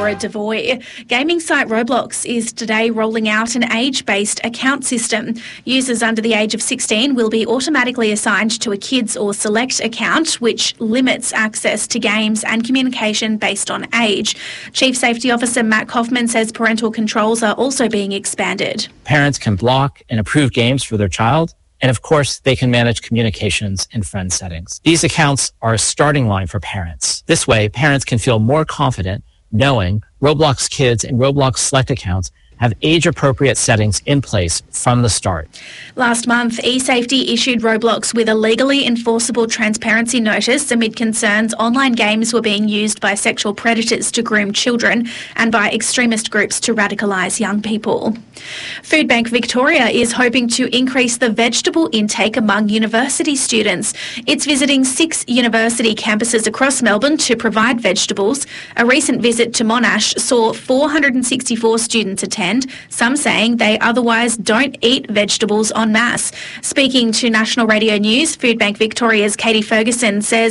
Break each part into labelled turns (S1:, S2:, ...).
S1: Laura Devoy. Gaming site Roblox is today rolling out an age-based account system. Users under the age of 16 will be automatically assigned to a kids or select account, which limits access to games and communication based on age. Chief Safety Officer Matt Kaufman says parental controls are also being expanded.
S2: Parents can block and approve games for their child. And of course, they can manage communications in friend settings. These accounts are a starting line for parents. This way, parents can feel more confident knowing Roblox Kids and Roblox Select accounts have age-appropriate settings in place from the start.
S1: Last month, eSafety issued Roblox with a legally enforceable transparency notice amid concerns online games were being used by sexual predators to groom children and by extremist groups to radicalise young people. Foodbank Victoria is hoping to increase the vegetable intake among university students. It's visiting 6 university campuses across Melbourne to provide vegetables. A recent visit to Monash saw 464 students attend, some saying they otherwise don't eat vegetables en masse. Speaking to National Radio News, Foodbank Victoria's Katie Ferguson says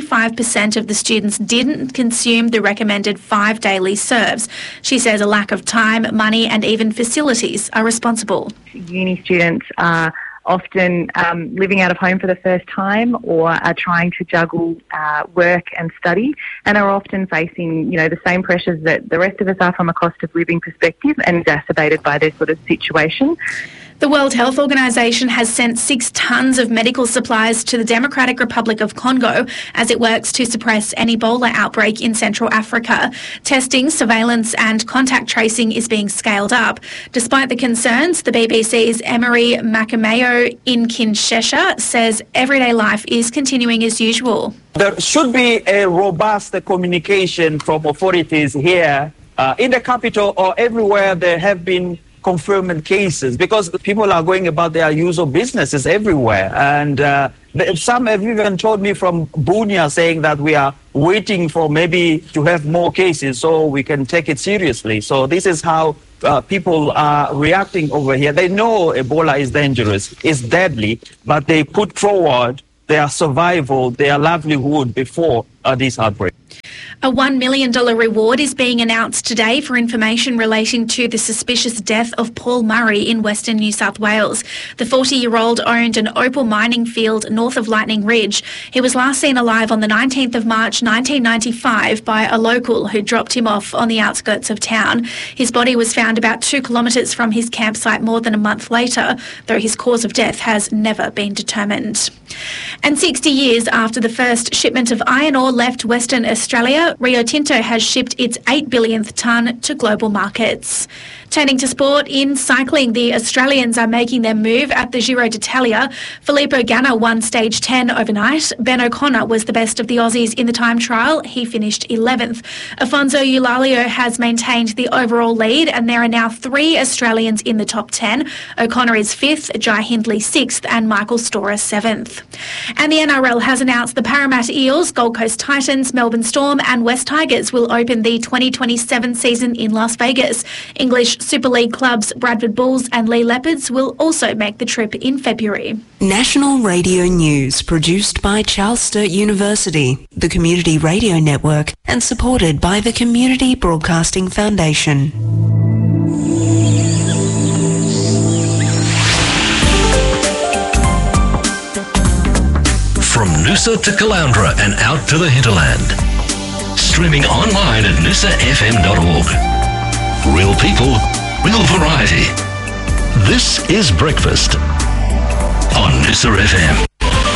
S1: 95% of the students didn't consume the recommended 5 daily serves. She says a lack of time, money and even facilities are responsible.
S3: Uni students are often living out of home for the first time or are trying to juggle work and study and are often facing, the same pressures that the rest of us are from a cost of living perspective and exacerbated by their sort of situation.
S1: The World Health Organization has sent 6 tonnes of medical supplies to the Democratic Republic of Congo as it works to suppress an Ebola outbreak in Central Africa. Testing, surveillance and contact tracing is being scaled up. Despite the concerns, the BBC's Emery Makamayo in Kinshasa says everyday life is continuing as usual.
S4: There should be a robust communication from authorities here in the capital or everywhere there have been confirmed cases, because people are going about their usual businesses everywhere. And some have even told me from Bunia saying that we are waiting for maybe to have more cases so we can take it seriously. So this is how people are reacting over here. They know Ebola is dangerous, it's deadly, but they put forward their survival, their livelihood before this outbreak.
S1: A $1 million reward is being announced today for information relating to the suspicious death of Paul Murray in Western New South Wales. The 40-year-old owned an opal mining field north of Lightning Ridge. He was last seen alive on the 19th of March 1995 by a local who dropped him off on the outskirts of town. His body was found about 2 kilometres from his campsite more than a month later, though his cause of death has never been determined. And 60 years after the first shipment of iron ore left Western Australia, Rio Tinto has shipped its 8 billionth tonne to global markets. Turning to sport, in cycling, the Australians are making their move at the Giro d'Italia. Filippo Ganna won stage 10 overnight. Ben O'Connor was the best of the Aussies in the time trial. He finished 11th. Afonso Eulalia has maintained the overall lead, and there are now 3 Australians in the top 10. O'Connor is 5th, Jai Hindley 6th and Michael Storer 7th. And the NRL has announced the Parramatta Eels, Gold Coast Titans, Melbourne Storm and West Tigers will open the 2027 season in Las Vegas. English Super League clubs Bradford Bulls and Lee Leopards will also make the trip in February.
S5: National Radio News, produced by Charles Sturt University, the Community Radio Network, and supported by the Community Broadcasting Foundation.
S6: From Noosa to Caloundra and out to the hinterland. Streaming online at noosafm.org. Real people, real variety. This is Breakfast on Noosa FM.